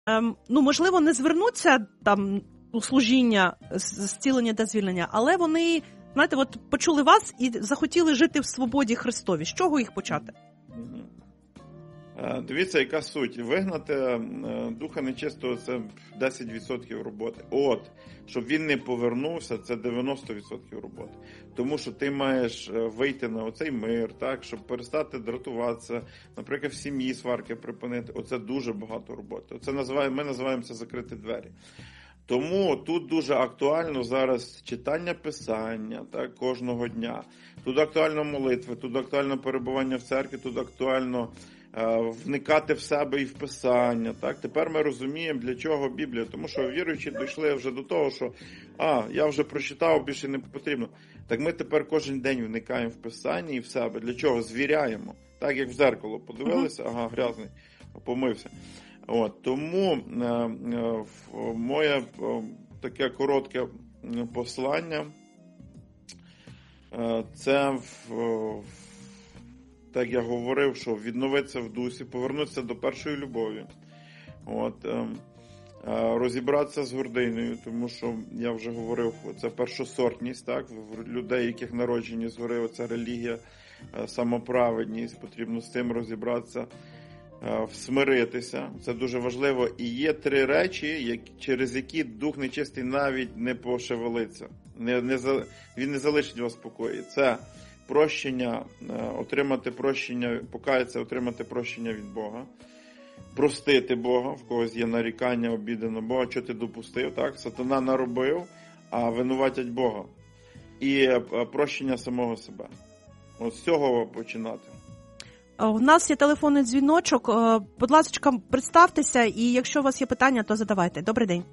можливо, не звернуться там у служіння, зцілення та звільнення, але вони, знаєте, от почули вас і захотіли жити в свободі Христовій. З чого їх почати? Дивіться, яка суть. Вигнати духа нечистого – це 10% роботи. Щоб він не повернувся, це 90% роботи. Тому що ти маєш вийти на оцей мир, так, щоб перестати дратуватися, наприклад, в сім'ї сварки припинити. Оце дуже багато роботи. Ми називаємо це закриті двері. Тому тут дуже актуально зараз читання Писання, так, кожного дня. Тут актуально молитви, тут актуально перебування в церкві, тут актуально вникати в себе і в Писання. Так? Тепер ми розуміємо, для чого Біблія. Тому що віруючі дійшли вже до того, що я вже прочитав, більше не потрібно. Так ми тепер кожен день вникаємо в Писання і в себе. Для чого? Звіряємо. Так, як в дзеркало подивилися, грязний, помився. Тому моє таке коротке послання це так я говорив, що відновитися в дусі, повернутися до першої любові, розібратися з гординою, тому що я вже говорив, це першосортність, так, в людей, яких народжені згори, це релігія, самоправедність, потрібно з цим розібратися, всмиритися, це дуже важливо. І є 3 речі, через які дух нечистий навіть не пошевелиться, він не залишить вас в спокої. Це прощення, отримати прощення, покаятися, отримати прощення від Бога, простити Бога, в когось є нарікання, обіди на Бога, що ти допустив, так? Сатана наробив, а винуватять Бога. І прощення самого себе. З цього починати. У нас є телефонний дзвіночок. Будь ласка, представтеся, і якщо у вас є питання, то задавайте. Добрий день.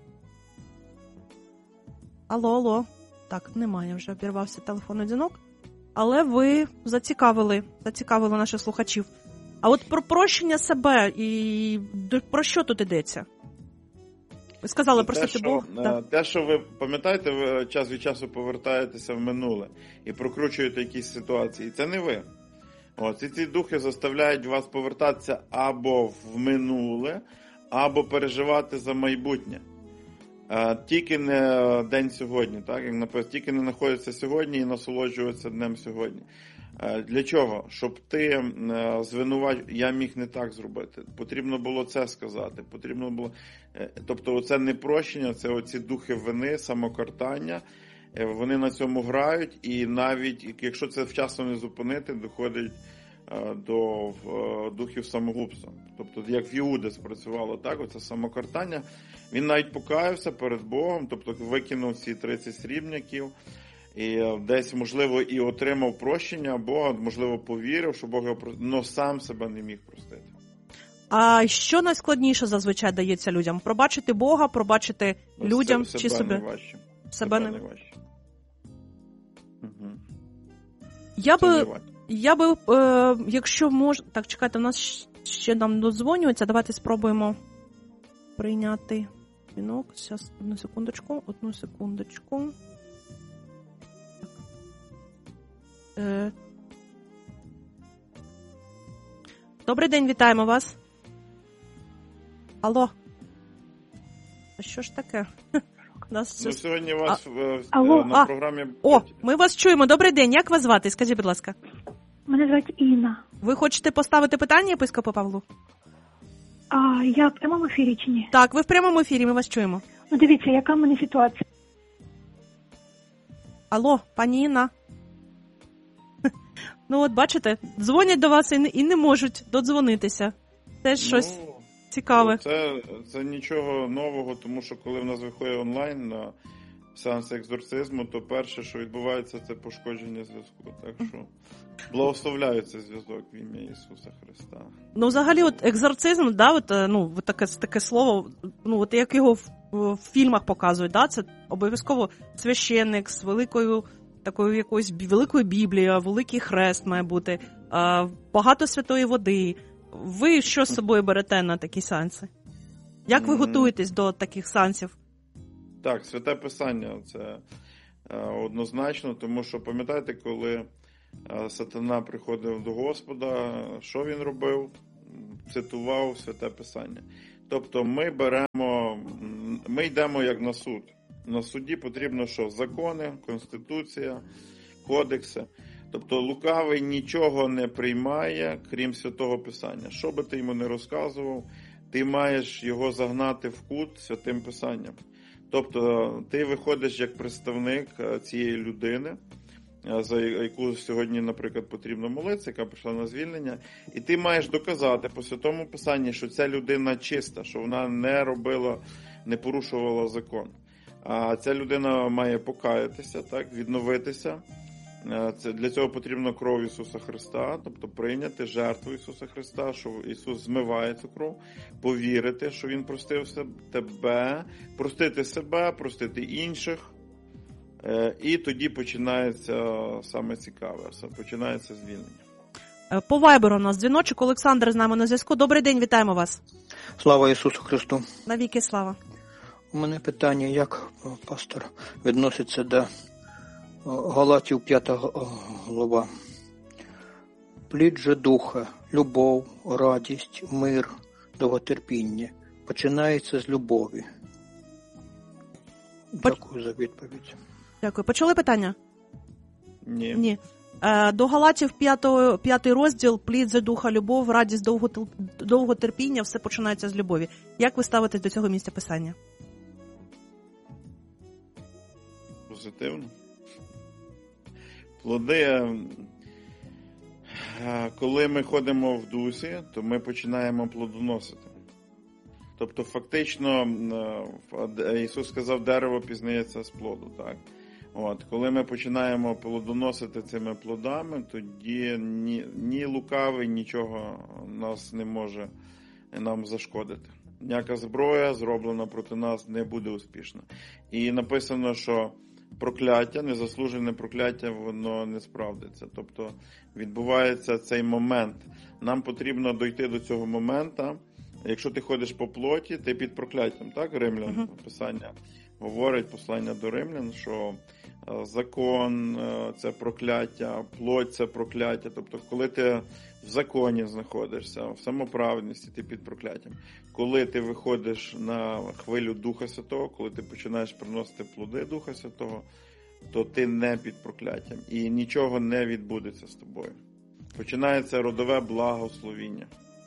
Алло. Так, немає, вже обірвався телефонний дзвінок. Але ви зацікавили наших слухачів. А от про прощення себе, і про що тут йдеться? Ви сказали простити Бога. Те, що ви пам'ятаєте, ви час від часу повертаєтеся в минуле і прокручуєте якісь ситуації. Це не ви. Ці духи заставляють вас повертатися або в минуле, або переживати за майбутнє. Тільки не день сьогодні, так, як написано, тільки не знаходитися сьогодні і насолоджуватися днем сьогодні. Для чого? Щоб ти я міг не так зробити. Потрібно було це сказати. Тобто оце не прощення, це оці духи вини, самокартання. Вони на цьому грають, і навіть якщо це вчасно не зупинити, доходить до духів самогубства. Тобто, як в Іуди спрацювало так, оце самокартання. Він навіть покаявся перед Богом, тобто викинув ці 30 срібняків, і десь, можливо, і отримав прощення Бога, можливо, повірив, що Бог його простив, але сам себе не міг простити. А що найскладніше зазвичай дається людям? Пробачити Бога, пробачити людям чи себе? Себе не важче. Угу. Я би, якщо можна... Так, чекайте, у нас ще нам додзвонюється. Давайте спробуємо прийняти дзвінок. Зараз, одну секундочку. Добрий день, вітаємо вас. Алло. А що ж таке? Сьогодні вас на програмі... Ми вас чуємо. Добрий день. Як вас звати? Скажіть, будь ласка. Мене звати Інна. Ви хочете поставити питання єпископу Павлу? Я в прямому ефірі чи ні? Так, ви в прямому ефірі, ми вас чуємо. Дивіться, яка в мене ситуація. Алло, пані Інна. Бачите, дзвонять до вас і не можуть додзвонитися. Теж щось цікаве. Це нічого нового, тому що коли в нас виходить онлайн на сеанси екзорцизму, то перше, що відбувається, це пошкодження зв'язку. Так що благословляю цей зв'язок в ім'я Ісуса Христа. Взагалі, екзорцизм, таке слово, як його в фільмах показують, це обов'язково священник з великою такою якоюсь великою Біблією, великий хрест має бути, багато святої води. Ви що з собою берете на такі сеанси? Як ви готуєтесь до таких сеансів? Так, Святе Писання, це однозначно, тому що пам'ятаєте, коли сатана приходив до Господа, що він робив? Цитував Святе Писання. Тобто ми йдемо як на суд. На суді потрібно що? Закони, Конституція, кодекси. Тобто лукавий нічого не приймає, крім Святого Писання. Що би ти йому не розказував, ти маєш його загнати в кут Святим Писанням. Тобто ти виходиш як представник цієї людини, за яку сьогодні, наприклад, потрібно молитися, яка прийшла на звільнення, і ти маєш доказати по Святому Писанні, що ця людина чиста, що вона не порушувала закон. А ця людина має покаятися, так, відновитися. Для цього потрібно кров Ісуса Христа, тобто прийняти жертву Ісуса Христа, що Ісус змиває цю кров, повірити, що Він простив тебе, простити себе, простити інших. І тоді починається саме цікаве, починається звільнення. По Вайберу у нас дзвіночок. Олександр з нами на зв'язку. Добрий день, вітаємо вас. Слава Ісусу Христу. Навіки слава. У мене питання, як пастор відноситься до Галатів 5 глава. Плід же духа, любов, радість, мир, довготерпіння починається з любові. Дякую за відповідь. Дякую. Почули питання? Ні. До Галатів 5 розділ, плід же духа, любов, радість, довготерпіння, все починається з любові. Як ви ставитесь до цього місця Писання? Позитивно. Плоди, коли ми ходимо в дусі, то ми починаємо плодоносити. Тобто, фактично, Ісус сказав, дерево пізнається з плоду. Так? Коли ми починаємо плодоносити цими плодами, тоді ні лукавий, нічого нас не може нам зашкодити. Ніяка зброя, зроблена проти нас, не буде успішна. І написано, що прокляття, незаслужене прокляття, воно не справдиться. Тобто відбувається цей момент. Нам потрібно дойти до цього моменту. Якщо ти ходиш по плоті, ти під прокляттям, так? Римлян, Писання говорить, послання до римлян, що закон – це прокляття, плоть – це прокляття. Тобто, коли ти в законі знаходишся, в самоправедності, ти під прокляттям. Коли ти виходиш на хвилю Духа Святого, коли ти починаєш приносити плоди Духа Святого, то ти не під прокляттям. І нічого не відбудеться з тобою. Починається родове благословіння.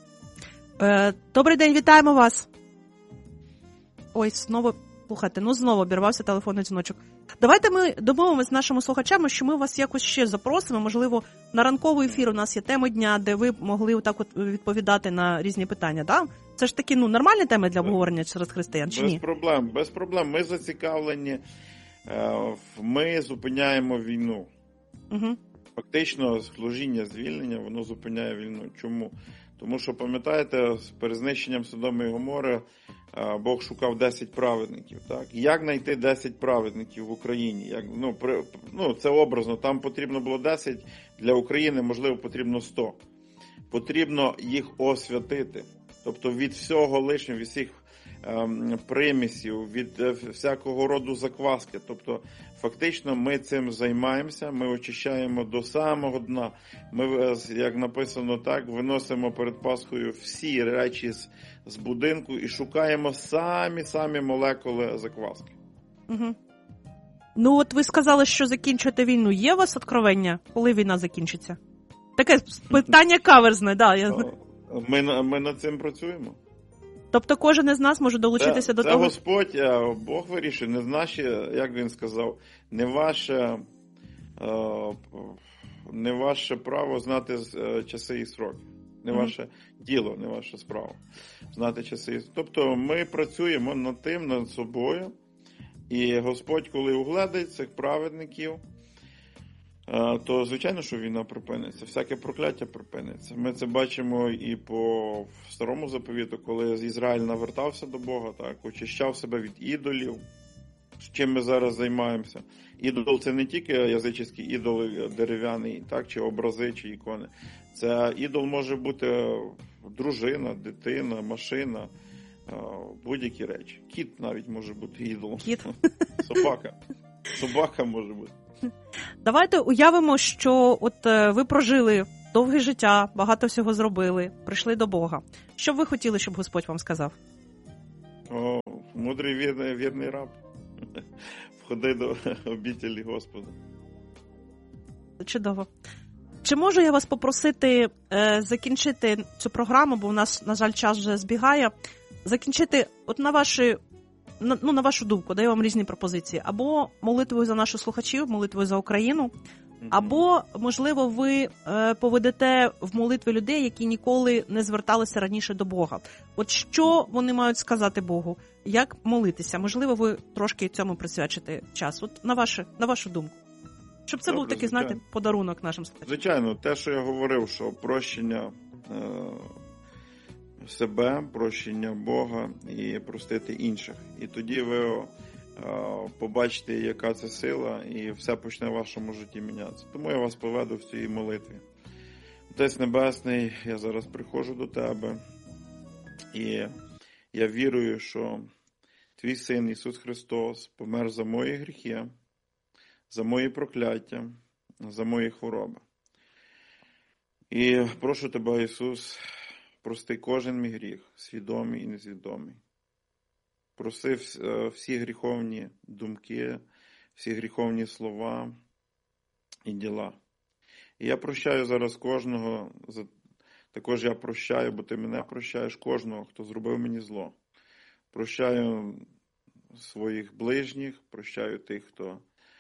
Добрий день, вітаємо вас. Ой, знову обірвався телефонний дзвіночок. Давайте ми домовимося з нашими слухачами, що ми вас якось ще запросимо. Можливо, на ранковий ефір у нас є теми дня, де ви могли отак от відповідати на різні питання. Да? Це ж такі нормальні теми для обговорення серед християн, чи ні? Без проблем. Ми зацікавлені. Ми зупиняємо війну. Угу. Фактично, служіння звільнення, воно зупиняє війну. Чому? Тому що, пам'ятаєте, з перезнищенням Содоми і Гомори Бог шукав 10 праведників. Так? Як знайти 10 праведників в Україні? Це образно, там потрібно було 10, для України, можливо, потрібно 100. Потрібно їх освятити. Тобто від всього лишнього, від всіх примісів, від всякого роду закваски. Тобто, фактично, ми цим займаємося, ми очищаємо до самого дна. Ми, як написано так, виносимо перед Пасхою всі речі з будинку і шукаємо самі молекули закваски. Угу. Ну, от ви сказали, що закінчуєте війну. Є у вас откровення, коли війна закінчиться? Таке питання каверзне, да. Ми над цим працюємо. Тобто кожен із нас може долучитися до того? Це Господь, Бог вирішує, не наші, як він сказав, не ваше право знати часи і сроки. Не ваше діло, не ваша справа. Знати часи. Тобто ми працюємо над собою, і Господь, коли угледить цих праведників, то, звичайно, що війна припиниться. Всяке прокляття припиниться. Ми це бачимо і по Старому Заповіту, коли Ізраїль навертався до Бога, так, очищав себе від ідолів, чим ми зараз займаємося. Ідол – це не тільки язичницькі ідоли дерев'яні, так, чи образи, чи ікони. Це ідол може бути дружина, дитина, машина, будь-які речі. Кіт навіть може бути ідолом. Кіт. Собака може бути. Давайте уявимо, що от ви прожили довге життя, багато всього зробили, прийшли до Бога. Що б ви хотіли, щоб Господь вам сказав? Мудрий вірний раб. Входи до обітелі Господа. Чудово. Чи можу я вас попросити закінчити цю програму, бо у нас, на жаль, час вже збігає, закінчити от на вашу думку, даю вам різні пропозиції, або молитвою за наших слухачів, молитвою за Україну, або, можливо, ви поведете в молитві людей, які ніколи не зверталися раніше до Бога. От що вони мають сказати Богу? Як молитися? Можливо, ви трошки цьому присвячите час. От на вашу думку. Щоб це був такий, знаєте, подарунок нашим слухачам. Звичайно, те, що я говорив, що прощення себе, прощення Бога і простити інших. І тоді ви побачите, яка це сила, і все почне в вашому житті мінятися. Тому я вас поведу в цій молитві. Отець Небесний, я зараз приходжу до Тебе, і я вірую, що Твій Син Ісус Христос помер за мої гріхи, за мої прокляття, за мої хвороби. І прошу Тебе, Ісус, прости кожен мій гріх, свідомий і несвідомий. Прости всі гріховні думки, всі гріховні слова і діла. І я прощаю зараз кожного, також я прощаю, бо Ти мене прощаєш, кожного, хто зробив мені зло. Прощаю своїх ближніх, прощаю тих, хто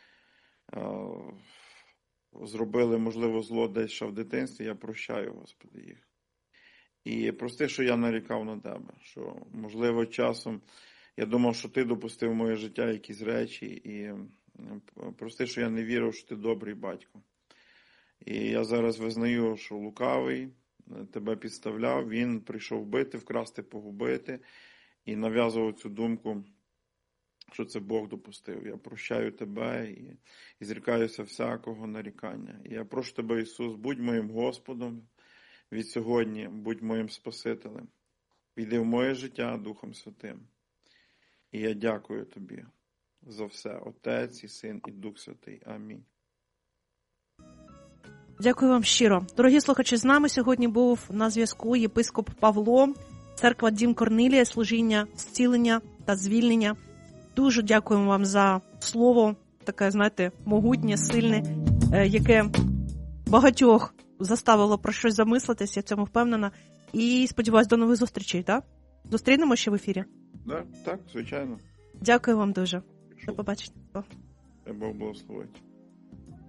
зробили, можливо, зло десь ще в дитинстві, я прощаю, Господи, їх. І прости, що я нарікав на Тебе, що, можливо, часом я думав, що Ти допустив в моє життя якісь речі, і прости, що я не вірив, що Ти добрий батько. І я зараз визнаю, що лукавий Тебе підставляв, він прийшов вбити, вкрасти, погубити, і нав'язував цю думку, що це Бог допустив. Я прощаю Тебе і зрікаюся всякого нарікання. І я прошу Тебе, Ісус, будь моїм Господом від сьогодні, будь моїм Спасителем. Війди в моє життя Духом Святим. І я дякую Тобі за все, Отець і Син і Дух Святий. Амінь. Дякую вам щиро. Дорогі слухачі, з нами сьогодні був на зв'язку єпископ Павло, церква Дім Корнилія, служіння, зцілення та звільнення. Дуже дякуємо вам за слово, таке, знаєте, могутнє, сильне, яке багатьох заставило про щось замислитись, я в цьому впевнена. І сподіваюсь, до нових зустрічей, так? Зустрінемо ще в ефірі? Так, звичайно. Дякую вам дуже. До побачення. Бог благословить.